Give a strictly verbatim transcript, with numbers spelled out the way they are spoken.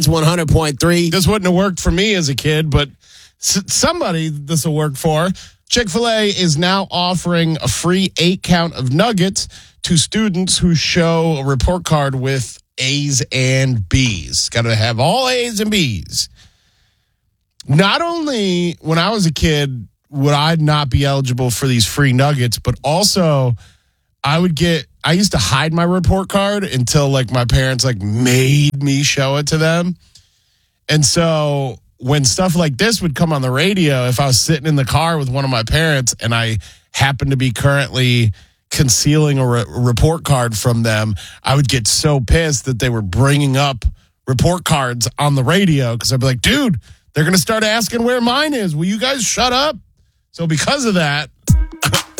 Kids one hundred point three. This wouldn't have worked for me as a kid, but s- somebody this will work for. Chick-fil-A is now offering a free eight count of nuggets to students who show a report card with A's and B's. Got to have all A's and B's. Not only when I was a kid would I not be eligible for these free nuggets, but also I would get, I used to hide my report card until like my parents like made me show it to them. And so when stuff like this would come on the radio, if I was sitting in the car with one of my parents and I happened to be currently concealing a re- report card from them, I would get so pissed that they were bringing up report cards on the radio because I'd be like, dude, they're going to start asking where mine is. Will you guys shut up? So because of that,